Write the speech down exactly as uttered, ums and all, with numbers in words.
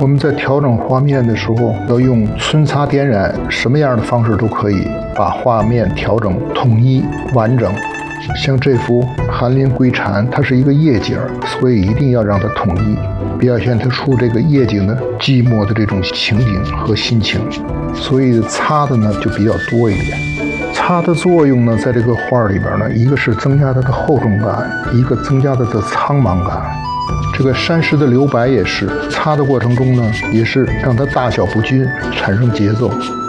我们在调整画面的时候，要用皴擦点染，什么样的方式都可以把画面调整统一完整。像这幅寒林归蝉，它是一个夜景，所以一定要让它统一，表现得出这个夜景的寂寞的这种情景和心情。所以擦的呢就比较多一点。擦的作用呢，在这个画里边呢，一个是增加它的厚重感，一个增加它的苍茫感。这个山石的留白也是，擦的过程中呢，也是让它大小不均，产生节奏。